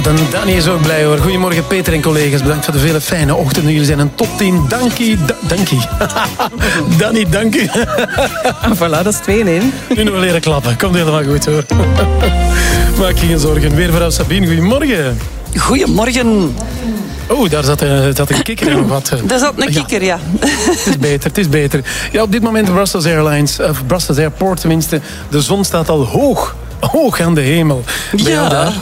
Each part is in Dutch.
Danny is ook blij hoor. Goedemorgen Peter en collega's. Bedankt voor de vele fijne ochtenden. Jullie zijn een top 10. Dankie. Danny, dank u. Voilà, dat is 2 in 1. Nu nog leren klappen. Komt helemaal goed hoor. Maak je geen zorgen. Weer vooral Sabine. Goedemorgen. Goedemorgen. Oh, daar zat een kikker en nog wat. Daar zat een kikker, ja. Het is beter. Ja, op dit moment Brussels Airlines, of Brussels Airport tenminste, de zon staat al hoog aan de hemel. Ben je daar?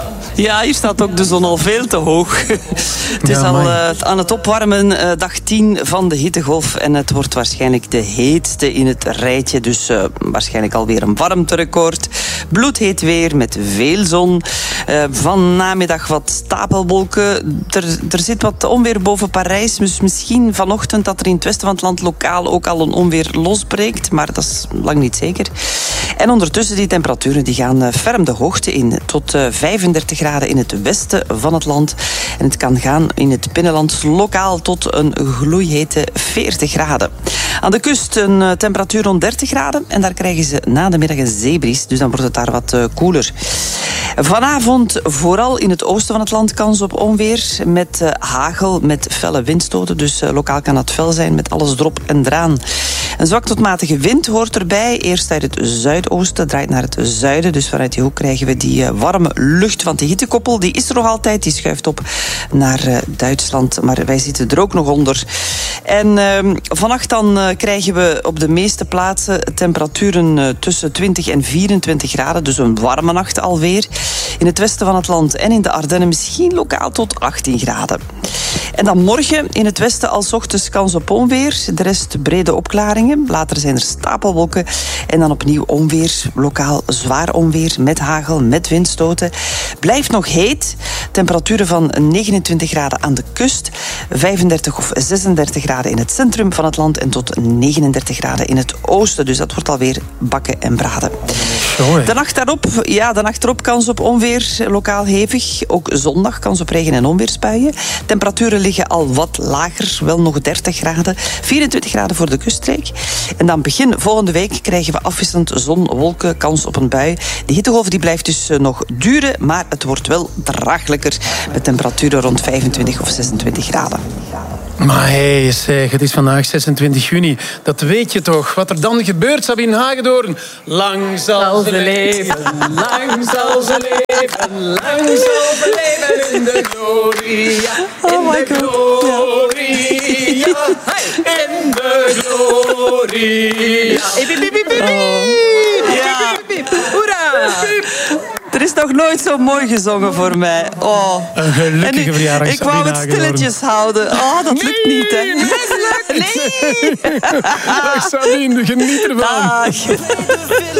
Ja, hier staat ook de zon al veel te hoog. Het is al aan het opwarmen, dag 10 van de hittegolf. En het wordt waarschijnlijk de heetste in het rijtje. Dus waarschijnlijk alweer een warmterecord. Bloedheet weer met veel zon. Van namiddag wat stapelwolken. Er zit wat onweer boven Parijs. Dus misschien vanochtend dat er in het westen van het land lokaal ook al een onweer losbreekt. Maar dat is lang niet zeker. En ondertussen die temperaturen die gaan ferm de hoogte in. Tot 35 graden in het westen van het land. En het kan gaan in het binnenland lokaal tot een gloeihete 40 graden. Aan de kust een temperatuur rond 30 graden. En daar krijgen ze na de middag een zeebries. Dus dan wordt het daar wat koeler. Vanavond vooral in het oosten van het land kans op onweer. Met hagel, met felle windstoten. Dus lokaal kan dat fel zijn met alles erop en eraan. Een zwak tot matige wind hoort erbij. Eerst uit het zuidoosten, draait naar het zuiden. Dus vanuit die hoek krijgen we die warme lucht van de hittekoppel. Die is er nog altijd, die schuift op naar Duitsland. Maar wij zitten er ook nog onder. En vannacht dan krijgen we op de meeste plaatsen temperaturen tussen 20 en 24 graden. Dus een warme nacht alweer. In het westen van het land en in de Ardennen misschien lokaal tot 18 graden. En dan morgen in het westen als ochtends kans op onweer. De rest brede opklaringen. Later zijn er stapelwolken. En dan opnieuw onweer. Lokaal zwaar onweer met hagel, met windstoten. Blijft nog heet. Temperaturen van 29 graden aan de kust. 35 of 36 graden in het centrum van het land. En tot 39 graden in het oosten. Dus dat wordt alweer bakken en braden. De nacht erop kans op onweer. Lokaal hevig. Ook zondag kans op regen- en onweersbuien. Temperaturen liggen al wat lager. Wel nog 30 graden. 24 graden voor de kuststreek. En dan begin volgende week krijgen we afwisselend zon, wolken, kans op een bui. Die hittegolf die blijft dus nog duren. Maar het wordt wel draaglijker. Met temperaturen rond 25 of 26 graden. Maar hé, zeg, het is vandaag 26 juni. Dat weet je toch. Wat er dan gebeurt, Sabine Hagedoorn. Lang zal ze leven, lang zal ze leven, lang zal ze leven in de gloria. In de gloria, in de gloria. Hoera! Er is nog nooit zo mooi gezongen voor mij. Oh. Een gelukkige verjaardag, ik wou het stilletjes houden. Oh, dat lukt niet, hè. Nee! Dag Sabine, geniet ervan. Dag.